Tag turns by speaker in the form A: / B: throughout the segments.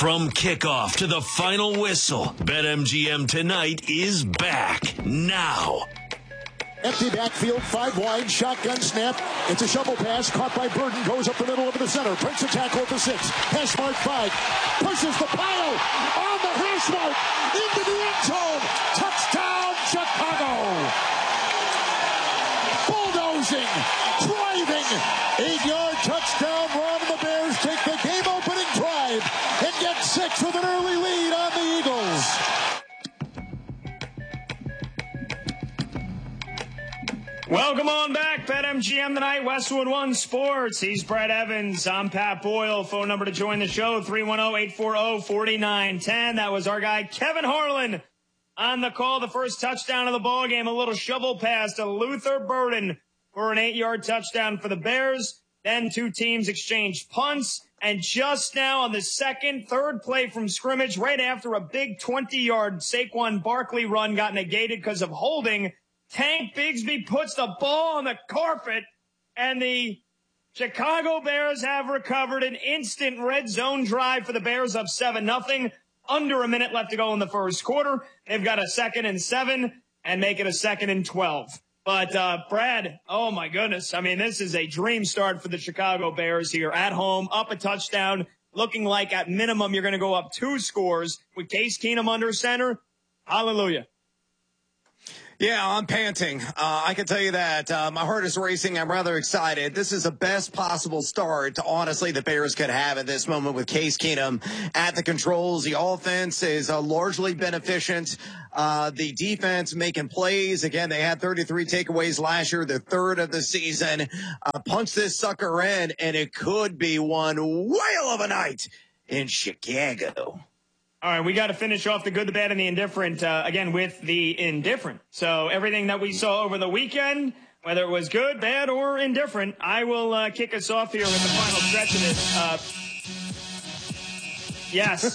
A: From kickoff to the final whistle, BetMGM Tonight is back now.
B: Empty backfield, 5 wide, shotgun snap. It's a shovel pass caught by Burton, goes up the middle over the center, breaks a tackle at the 6, hash mark 5, pushes the pile on the hash mark into the end zone. Touchdown, Chicago! Bulldozing, driving, 8-yard touchdown run. The Bears take the game-opening drive and get 6 with an early lead on the Eagles.
C: Welcome on back, BetMGM Tonight, Westwood One Sports. He's Brett Evans. I'm Pat Boyle. Phone number to join the show, 310-840-4910. That was our guy, Kevin Harlan, on the call. The first touchdown of the ball game, a little shovel pass to Luther Burden for an 8-yard touchdown for the Bears. Then two teams exchanged punts. And just now on the third play from scrimmage, right after a big 20-yard Saquon Barkley run got negated because of holding, Tank Bigsby puts the ball on the carpet, and the Chicago Bears have recovered an instant red zone drive for the Bears, up 7-0. Under a minute left to go in the first quarter. They've got a 2nd and 7 and make it a 2nd and 12. But, Brad, oh my goodness. I mean, this is a dream start for the Chicago Bears here at home, up a touchdown, looking like at minimum you're going to go up 2 scores with Case Keenum under center. Hallelujah.
D: Yeah, I'm panting. I can tell you that. My heart is racing. I'm rather excited. This is the best possible start, honestly, the Bears could have at this moment with Case Keenum at the controls. The offense is largely beneficent. The defense making plays. Again, they had 33 takeaways last year, the 3rd of the season. Punch this sucker in, and it could be one whale of a night in Chicago.
C: All right, we got to finish off the good, the bad, and the indifferent, again, with the indifferent. So everything that we saw over the weekend, whether it was good, bad, or indifferent, I will kick us off here with the final stretch of it. Yes.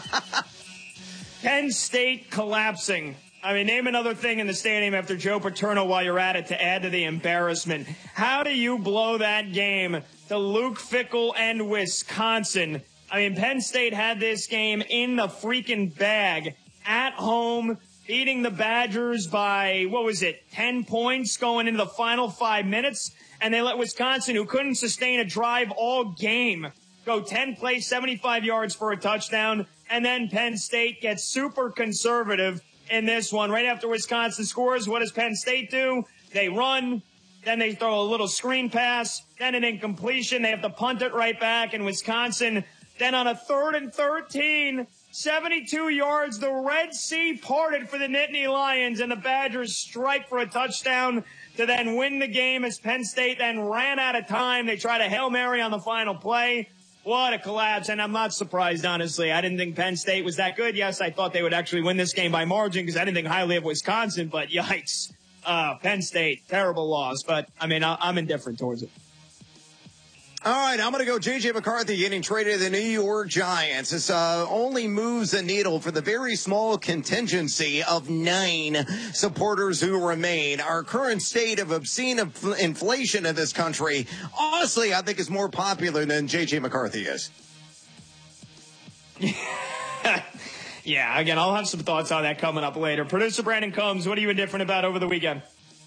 C: Penn State collapsing. I mean, name another thing in the stadium after Joe Paterno while you're at it to add to the embarrassment. How do you blow that game to Luke Fickell and Wisconsin? I mean, Penn State had this game in the freaking bag at home, beating the Badgers by, 10 points going into the final 5 minutes. And they let Wisconsin, who couldn't sustain a drive all game, go 10 plays, 75 yards for a touchdown. And then Penn State gets super conservative in this one. Right after Wisconsin scores, what does Penn State do? They run. Then they throw a little screen pass. Then an incompletion. They have to punt it right back. And Wisconsin, then on a 3rd and 13, 72 yards, the Red Sea parted for the Nittany Lions, and the Badgers strike for a touchdown to then win the game as Penn State then ran out of time. They tried a Hail Mary on the final play. What a collapse, and I'm not surprised, honestly. I didn't think Penn State was that good. Yes, I thought they would actually win this game by margin because I didn't think highly of Wisconsin, but yikes. Penn State, terrible loss, but, I mean, I'm indifferent towards it.
D: All right, I'm going to go J.J. McCarthy getting traded to the New York Giants. This only moves the needle for the very small contingency of 9 supporters who remain. Our current state of obscene inflation in this country, honestly, I think is more popular than J.J. McCarthy is.
C: Yeah, again, I'll have some thoughts on that coming up later. Producer Brandon Combs, what are you indifferent about over the weekend?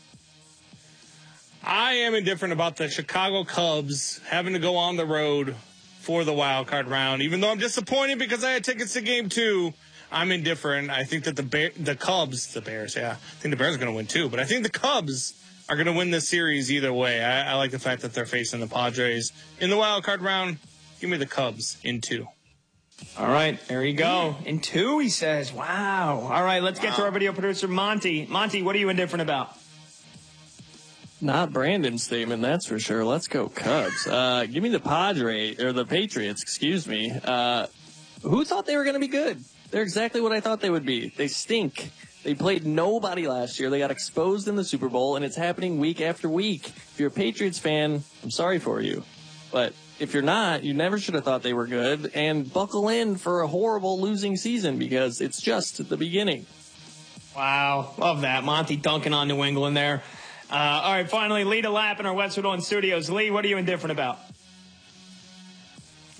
E: I am indifferent about the Chicago Cubs having to go on the road for the wild card round. Even though I'm disappointed because I had tickets to game 2, I'm indifferent. I think that the Bears, I think the Bears are going to win too, but I think the Cubs are going to win this series either way. I like the fact that they're facing the Padres in the wild card round. Give me the Cubs in 2.
C: All right, there you go. In 2, he says. Wow. All right, let's get to our video producer, Monty. Monty, what are you indifferent about?
F: Not Brandon's statement, that's for sure. Let's go Cubs. Give me the Patriots, excuse me. Who thought they were going to be good? They're exactly what I thought they would be. They stink. They played nobody last year. They got exposed in the Super Bowl, and it's happening week after week. If you're a Patriots fan, I'm sorry for you. But if you're not, you never should have thought they were good. And buckle in for a horrible losing season because it's just the beginning.
C: Wow. Love that. Monty dunking on New England there. All right, finally, Lee DeLapp in our Westwood One studios. Lee, what are you indifferent about?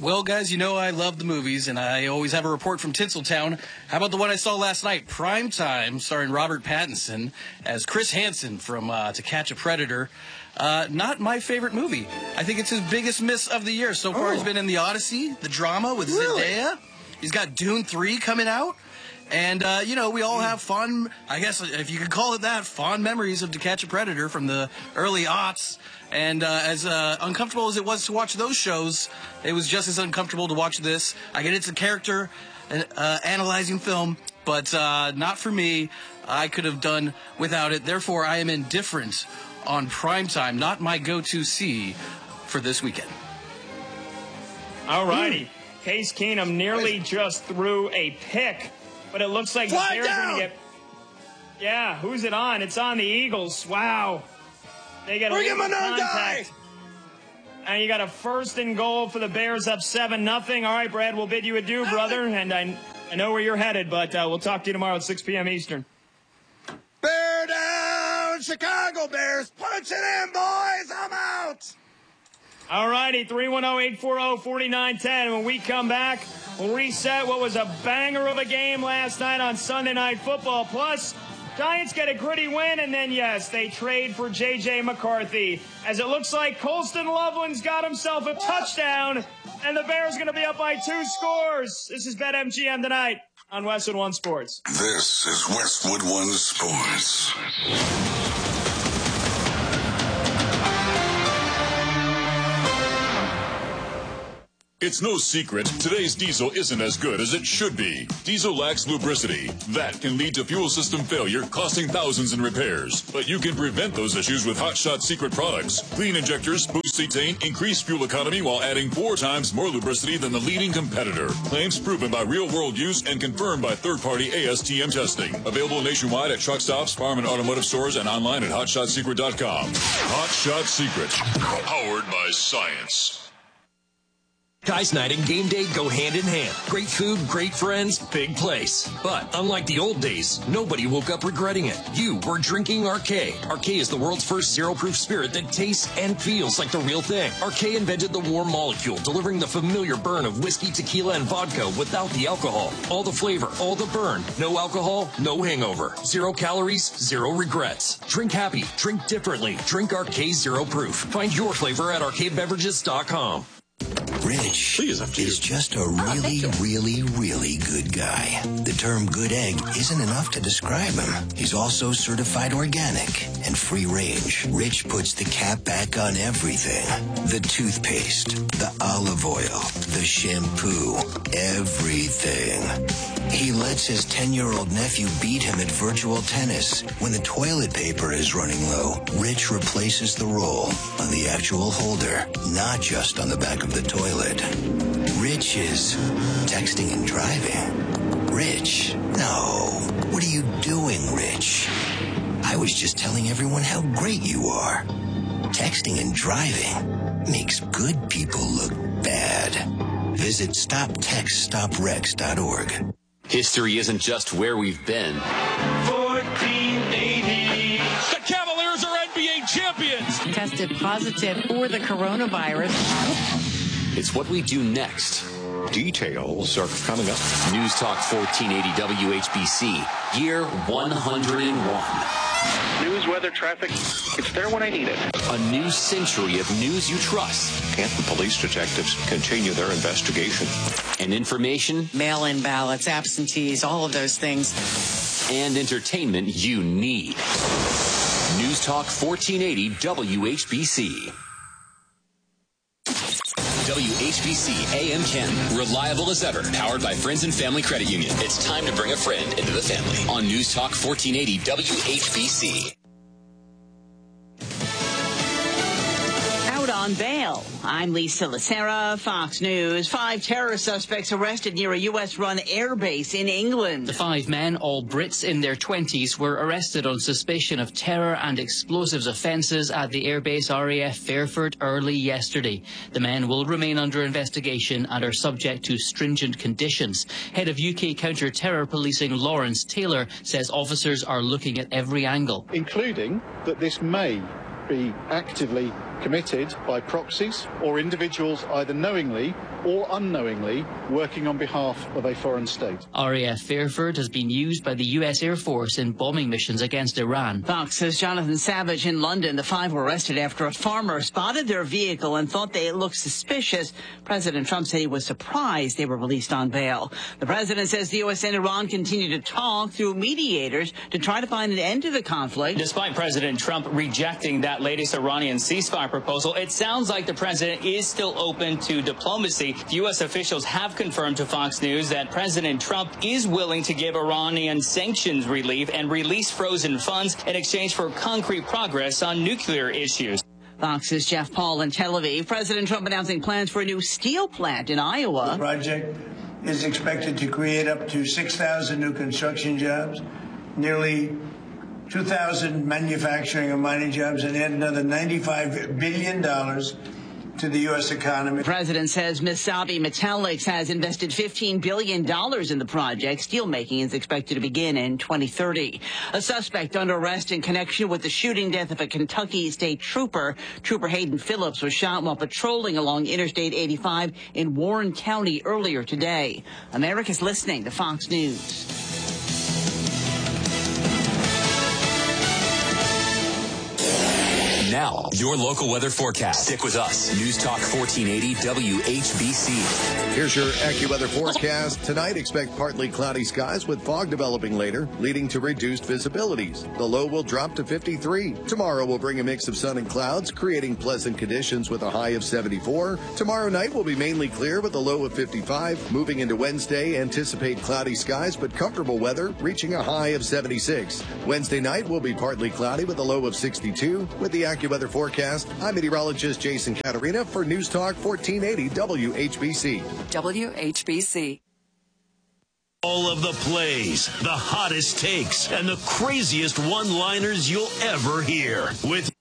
G: Well, guys, you know I love the movies, and I always have a report from Tinseltown. How about the one I saw last night, Primetime, starring Robert Pattinson as Chris Hansen from To Catch a Predator. Not my favorite movie. I think it's his biggest miss of the year. So far, he's been in The Odyssey, the drama with Zendaya. He's got Dune 3 coming out. And, we all have fond, I guess, if you could call it that, fond memories of To Catch a Predator from the early aughts. And as uncomfortable as it was to watch those shows, it was just as uncomfortable to watch this. I get it's a character analyzing film, but not for me. I could have done without it. Therefore, I am indifferent on Primetime, not my go-to see for this weekend.
C: All righty. Case Keenum nearly just threw a pick, but it looks like the Bears are going to get... Yeah, who's it on? It's on the Eagles. Wow. They got a contact. And you got a 1st and goal for the Bears, up 7-0. All right, Brad, we'll bid you adieu, brother. And I know where you're headed, but we'll talk to you tomorrow at 6 p.m. Eastern.
D: Bear down, Chicago Bears. Punch it in, boys. I'm out.
C: All righty, 310-840-4910. When we come back, we'll reset what was a banger of a game last night on Sunday Night Football. Plus, Giants get a gritty win, and then, yes, they trade for J.J. McCarthy. As it looks like Colston Loveland's got himself a touchdown, and the Bears going to be up by 2 scores. This is BetMGM tonight on Westwood One Sports.
H: This is Westwood One Sports.
I: It's no secret, today's diesel isn't as good as it should be. Diesel lacks lubricity. That can lead to fuel system failure, costing thousands in repairs. But you can prevent those issues with Hot Shot Secret products. Clean injectors, boost cetane, increase fuel economy while adding 4 times more lubricity than the leading competitor. Claims proven by real-world use and confirmed by third-party ASTM testing. Available nationwide at truck stops, farm and automotive stores, and online at HotShotSecret.com. Hot Shot Secret, powered by science.
A: Guys' night and game day go hand in hand. Great food, great friends, big place. But unlike the old days, nobody woke up regretting it. You were drinking Arcade. Arcade is the world's first zero-proof spirit that tastes and feels like the real thing. Arcade invented the warm molecule, delivering the familiar burn of whiskey, tequila, and vodka without the alcohol. All the flavor, all the burn. No alcohol, no hangover. 0 calories, 0 regrets. Drink happy, drink differently. Drink Arcade Zero Proof. Find your flavor at arcadebeverages.com.
J: Rich is just a really good guy. The term good egg isn't enough to describe him. He's also certified organic and free range. Rich puts the cap back on everything. The toothpaste, the olive oil, the shampoo, everything. He lets his 10-year-old nephew beat him at virtual tennis. When the toilet paper is running low, Rich replaces the roll on the actual holder, not just on the back of the toilet. Rich is texting and driving. Rich, no. What are you doing, Rich? I was just telling everyone how great you are. Texting and driving makes good people look bad. Visit StopTextStopWrecks.org.
K: History isn't just where we've been.
L: 1480. The Cavaliers are NBA champions.
M: Tested positive for the coronavirus.
K: It's what we do next.
N: Details are coming up.
K: News Talk 1480 WHBC, year 101.
N: News, weather, traffic, it's there when I need it.
K: A new century of news you trust.
N: Canton police detectives continue their investigation.
K: And information.
M: Mail-in ballots, absentees, all of those things.
K: And entertainment you need. News Talk 1480 WHBC. WHBC AM Canton. Reliable as ever. Powered by Friends and Family Credit Union. It's time to bring a friend into the family. On News Talk 1480 WHBC.
O: Out on bail. I'm Lisa Lacera, Fox News. 5 terror suspects arrested near a U.S.-run airbase in England.
P: The 5 men, all Brits in their 20s, were arrested on suspicion of terror and explosives offences at the airbase RAF Fairford early yesterday. The men will remain under investigation and are subject to stringent conditions. Head of UK counter-terror policing Lawrence Taylor says officers are looking at every angle.
Q: Including that this may be actively committed by proxies or individuals either knowingly or unknowingly working on behalf of a foreign state.
P: RAF Fairford has been used by the US Air Force in bombing missions against Iran.
O: Fox says Jonathan Savage in London. The 5 were arrested after a farmer spotted their vehicle and thought they looked suspicious. President Trump said he was surprised they were released on bail. The president says the U.S. and Iran continue to talk through mediators to try to find an end to the conflict.
R: Despite President Trump rejecting that latest Iranian ceasefire proposal, it sounds like the president is still open to diplomacy. U.S. officials have confirmed to Fox News that President Trump is willing to give Iranian sanctions relief and release frozen funds in exchange for concrete progress on nuclear issues.
O: Fox's Jeff Paul in Tel Aviv. President Trump announcing plans for a new steel plant in Iowa.
S: The project is expected to create up to 6,000 new construction jobs, nearly 2,000 manufacturing and mining jobs, and add another $95 billion to the U.S. economy.
O: The president says Misabi Metallics has invested $15 billion in the project. Steelmaking is expected to begin in 2030. A suspect under arrest in connection with the shooting death of a Kentucky state trooper. Trooper Hayden Phillips was shot while patrolling along Interstate 85 in Warren County earlier today. America's listening to Fox News.
K: Now, your local weather forecast. Stick with us. News Talk 1480 WHBC.
T: Here's your AccuWeather forecast. Tonight, expect partly cloudy skies with fog developing later, leading to reduced visibilities. The low will drop to 53. Tomorrow will bring a mix of sun and clouds, creating pleasant conditions with a high of 74. Tomorrow night will be mainly clear with a low of 55. Moving into Wednesday, anticipate cloudy skies but comfortable weather, reaching a high of 76. Wednesday night will be partly cloudy with a low of 62. With the AccuWeather forecast, I'm meteorologist Jason Caterina for News Talk 1480 WHBC.
U: WHBC. All of the plays, the hottest takes, and the craziest one-liners you'll ever hear. With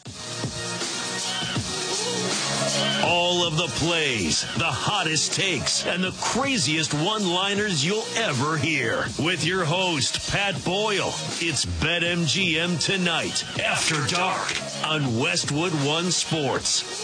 U: all of the plays, the hottest takes, and the craziest one-liners you'll ever hear. With your host, Pat Boyle. It's BetMGM Tonight, After Dark, on Westwood One Sports.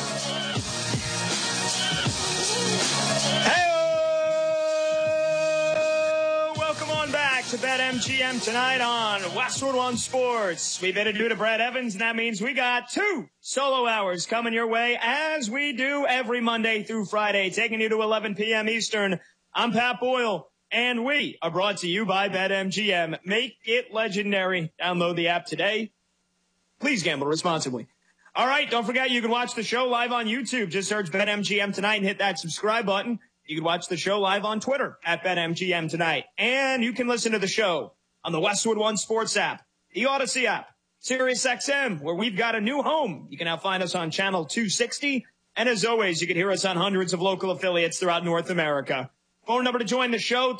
C: To BetMGM Tonight on Westwood One Sports. We've introduced Brad Evans, and that means we got 2 solo hours coming your way, as we do every Monday through Friday, taking you to 11 p.m. Eastern. I'm Pat Boyle, and we are brought to you by BetMGM. Make it legendary. Download the app today. Please gamble responsibly. All right, don't forget you can watch the show live on YouTube. Just search BetMGM Tonight and hit that subscribe button. You can watch the show live on Twitter at BetMGM Tonight. And you can listen to the show on the Westwood One Sports app, the Odyssey app, SiriusXM, where we've got a new home. You can now find us on channel 260. And as always, you can hear us on hundreds of local affiliates throughout North America. Phone number to join the show,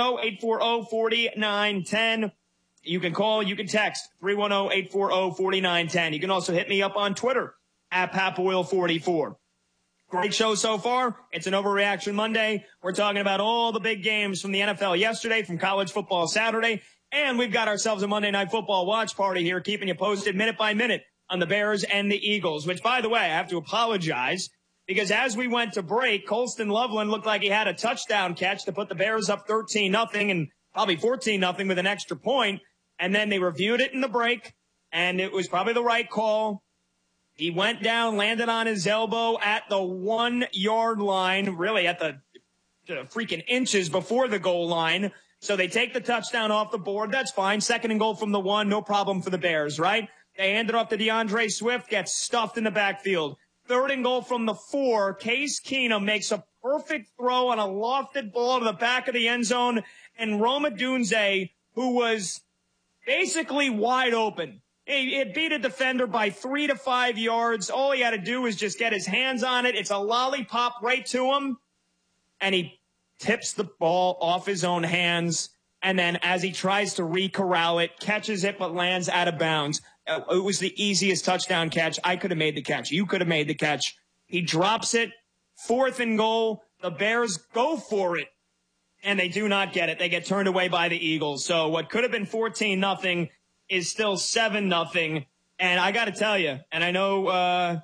C: 310-840-4910. You can call, you can text, 310-840-4910. You can also hit me up on Twitter at PatBoyle44. Great show so far. It's an Overreaction Monday. We're talking about all the big games from the NFL yesterday, from college football Saturday, and we've got ourselves a Monday Night Football watch party here, keeping you posted minute by minute on the Bears and the Eagles, which, by the way, I have to apologize, because as we went to break, Colston Loveland looked like he had a touchdown catch to put the Bears up 13-0 and probably 14-0 with an extra point, and then they reviewed it in the break, and it was probably the right call. He went down, landed on his elbow at the 1 yard line, really at the freaking inches before the goal line. So they take the touchdown off the board. That's fine. 2nd and goal from the 1. No problem for the Bears, right? They hand it off to DeAndre Swift, gets stuffed in the backfield. 3rd and goal from the 4. Case Keenum makes a perfect throw on a lofted ball to the back of the end zone. And Rome Odunze, who was basically wide open, it beat a defender by 3 to 5 yards. All he had to do was just get his hands on it. It's a lollipop right to him. And he tips the ball off his own hands. And then as he tries to re-corral it, catches it, but lands out of bounds. It was the easiest touchdown catch. I could have made the catch. You could have made the catch. He drops it. 4th and goal. The Bears go for it. And they do not get it. They get turned away by the Eagles. So what could have been 14-0 is still 7-0. And I got to tell you, and I know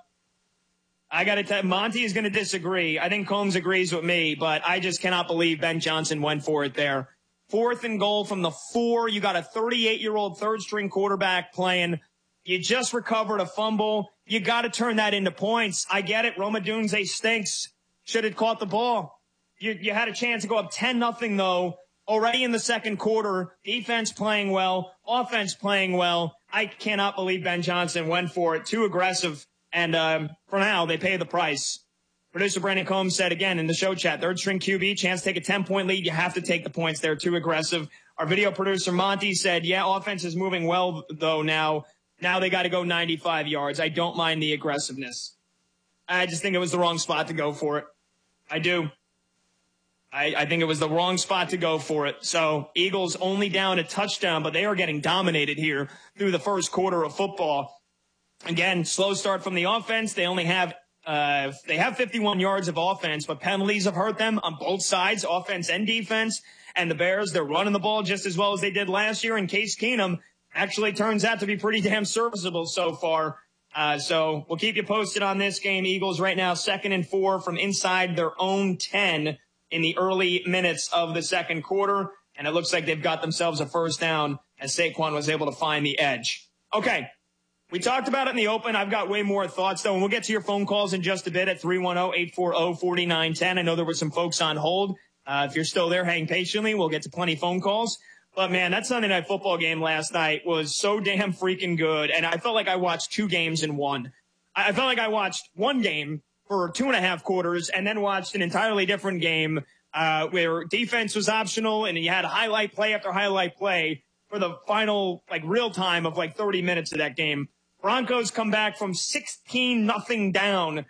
C: Monty is going to disagree. I think Combs agrees with me, but I just cannot believe Ben Johnson went for it there. 4th and goal from the 4. You got a 38-year-old third-string quarterback playing. You just recovered a fumble. You got to turn that into points. I get it. Roma Dunze stinks. Should have caught the ball. You had a chance to go up 10-0 though. Already in the second quarter, defense playing well, offense playing well. I cannot believe Ben Johnson went for it. Too aggressive. And for now, they pay the price. Producer Brandon Combs said again in the show chat, third-string QB, chance to take a 10-point lead. You have to take the points. They're too aggressive. Our video producer Monty said, yeah, offense is moving well, though, now. Now they got to go 95 yards. I don't mind the aggressiveness. I just think it was the wrong spot to go for it. I do. I think it was the wrong spot to go for it. So Eagles only down a touchdown, but they are getting dominated here through the first quarter of football. Again, slow start from the offense. They only have 51 yards of offense, but penalties have hurt them on both sides, offense and defense. And the Bears, they're running the ball just as well as they did last year. And Case Keenum actually turns out to be pretty damn serviceable so far. So we'll keep you posted on this game. Eagles right now 2nd and 4 from inside their own 10 in the early minutes of the second quarter. And it looks like they've got themselves a first down as Saquon was able to find the edge. Okay. We talked about it in the open. I've got way more thoughts, though, and we'll get to your phone calls in just a bit at 310-840-4910. I know there were some folks on hold. If you're still there, hang patiently. We'll get to plenty of phone calls. But, man, that Sunday Night Football game last night was so damn freaking good, and I felt like I watched 2 games in one. I felt like I watched one game for 2.5 quarters and then watched an entirely different game where defense was optional, and you had highlight play after highlight play for the final, real time of 30 minutes of that game. Broncos come back from 16-0 down